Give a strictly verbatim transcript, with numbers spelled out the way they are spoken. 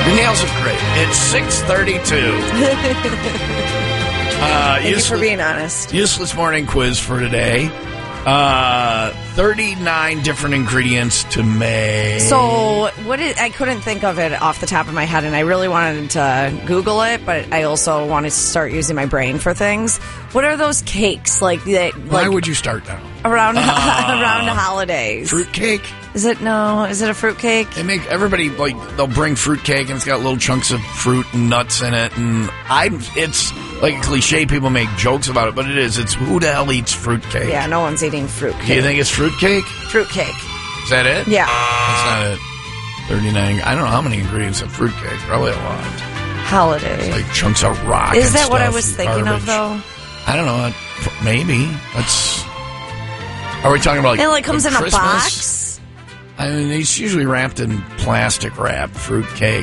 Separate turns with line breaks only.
Your nails look great. It's six thirty-two. uh,
Thank
useless,
you for being honest.
Useless morning quiz for today. Uh, thirty-nine different ingredients to make.
So, what is, I couldn't think of it off the top of my head, and I really wanted to Google it, but I also wanted to start using my brain for things. What are those cakes like? That,
Why
like
would you start now?
around
Uh,
around the holidays?
Fruitcake.
Is it no? Is it a fruit cake?
They make everybody like they'll bring fruitcake and it's got little chunks of fruit and nuts in it, and I it's like a cliche. People make jokes about it, but it is. It's who the hell eats fruitcake?
Yeah, no one's eating fruit
Do you
cake.
think it's fruitcake?
Fruit cake.
Is that it?
Yeah.
That's not it. Thirty-nine. I don't know how many ingredients in fruitcake. Probably a lot.
Holiday.
Like chunks of rock.
Is
and
that what I
stuff
was
and
thinking
garbage.
of though?
I don't know. Maybe. That's. Are we talking about like?
It like comes in
Christmas?
a box.
I mean, it's usually wrapped in plastic wrap fruit cake.